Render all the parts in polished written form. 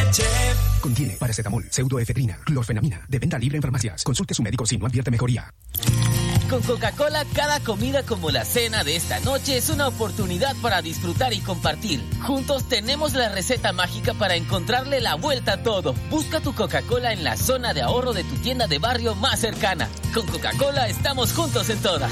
leche. Contiene paracetamol, pseudoefedrina, clorfenamina, de venta libre en farmacias. Consulte a su médico si no advierte mejoría. Con Coca-Cola, cada comida como la cena de esta noche es una oportunidad para disfrutar y compartir. Juntos tenemos la receta mágica para encontrarle la vuelta a todo. Busca tu Coca-Cola en la zona de ahorro de tu tienda de barrio más cercana. Con Coca-Cola estamos juntos en todas.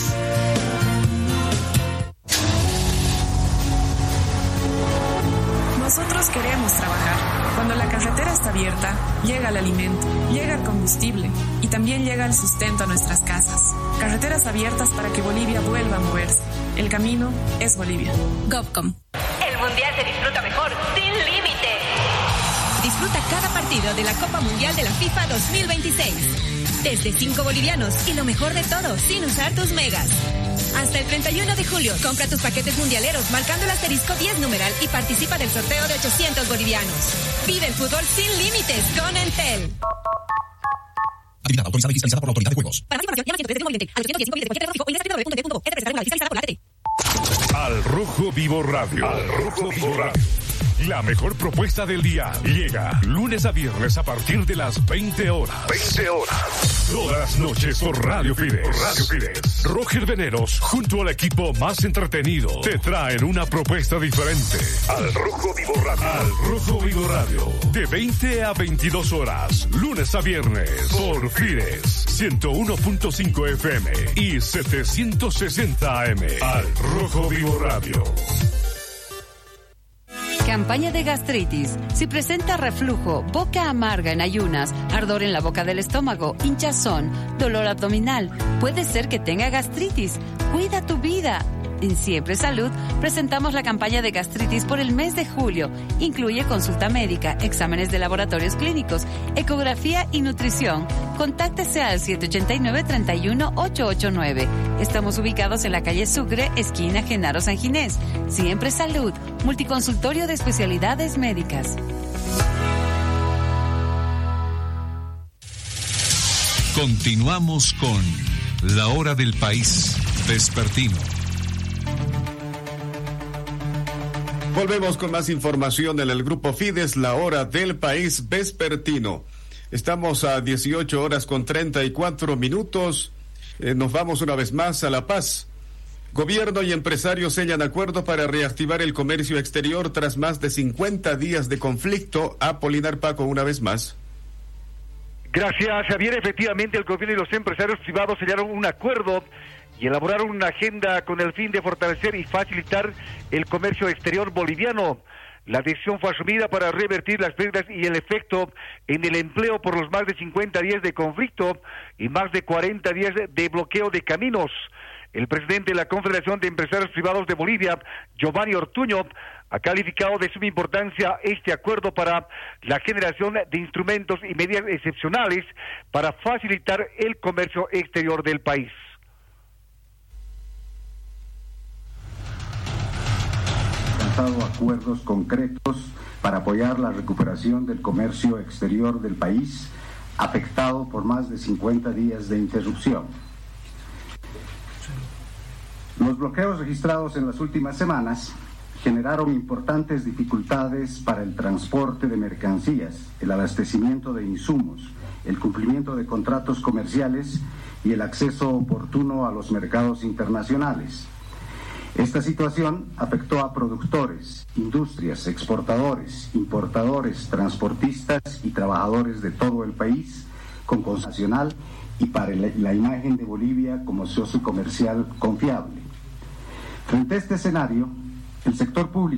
Nosotros queremos trabajar. Cuando la carretera está abierta, llega el alimento, llega el combustible y también llega el sustento a nuestras casas. Carreteras abiertas para que Bolivia vuelva a moverse. El camino es Bolivia. GovCom. El Mundial se disfruta mejor, sin límite. Disfruta cada partido de la Copa Mundial de la FIFA 2026. Desde 5 bolivianos y lo mejor de todo, sin usar tus megas. Hasta el 31 de julio, compra tus paquetes mundialeros marcando el asterisco 10 numeral y participa del sorteo de 800 bolivianos. Vive el fútbol sin límites con Entel. Actividad autorizada y fiscalizada por la Autoridad de Juegos. Para más información, llama al 103 de al 815 de cualquier tráfico o ingresa a fiscalizada por la ATT. Al Rojo Vivo Radio. Al Rojo Vivo Radio. La mejor propuesta del día llega lunes a viernes a partir de las 20 horas. 20 horas. Todas las noches por Radio Fides. Radio Fides. Roger Veneros, junto al equipo más entretenido, te traen una propuesta diferente. Al Rojo Vivo Radio. Al Rojo Vivo Radio. De 20 a 22 horas. Lunes a viernes. Por Fides. 101.5 FM y 760 AM. Al Rojo Vivo Radio. Campaña de gastritis. Si presenta reflujo, boca amarga en ayunas, ardor en la boca del estómago, hinchazón, dolor abdominal, puede ser que tenga gastritis. Cuida tu vida. En Siempre Salud presentamos la campaña de gastritis por el mes de julio. Incluye consulta médica, exámenes de laboratorios clínicos, ecografía y nutrición. Contáctese al 789-31-889. Estamos ubicados en la calle Sucre, esquina Genaro San Ginés. Siempre Salud, multiconsultorio de especialidades médicas. Continuamos con La Hora del País Vespertino. Volvemos con más información en el Grupo Fides, La Hora del País Vespertino. Estamos a 18 horas con 34 minutos. Nos vamos una vez más a La Paz. Gobierno y empresarios sellan acuerdo para reactivar el comercio exterior tras más de 50 días de conflicto. Apolinar Paco, una vez más. Gracias, Javier. Efectivamente, el gobierno y los empresarios privados sellaron un acuerdo y elaboraron una agenda con el fin de fortalecer y facilitar el comercio exterior boliviano. La decisión fue asumida para revertir las pérdidas y el efecto en el empleo por los más de 50 días de conflicto y más de 40 días de bloqueo de caminos. El presidente de la Confederación de Empresarios Privados de Bolivia, Giovanni Ortuño, ha calificado de suma importancia este acuerdo para la generación de instrumentos y medidas excepcionales para facilitar el comercio exterior del país. Acuerdos concretos para apoyar la recuperación del comercio exterior del país, afectado por más de 50 días de interrupción. Los bloqueos registrados en las últimas semanas generaron importantes dificultades para el transporte de mercancías, el abastecimiento de insumos, el cumplimiento de contratos comerciales y el acceso oportuno a los mercados internacionales. Esta situación afectó a productores, industrias, exportadores, importadores, transportistas y trabajadores de todo el país con costo nacional y para la imagen de Bolivia como socio comercial confiable. Frente a este escenario, el sector público